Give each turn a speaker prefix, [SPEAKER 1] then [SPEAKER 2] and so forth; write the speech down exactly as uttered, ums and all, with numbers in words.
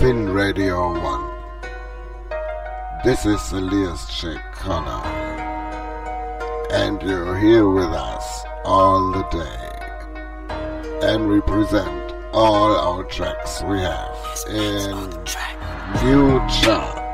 [SPEAKER 1] Spin Radio One. This is Elias J. Connor, and you're here with us all the day, and we present all our tracks we have in new chart.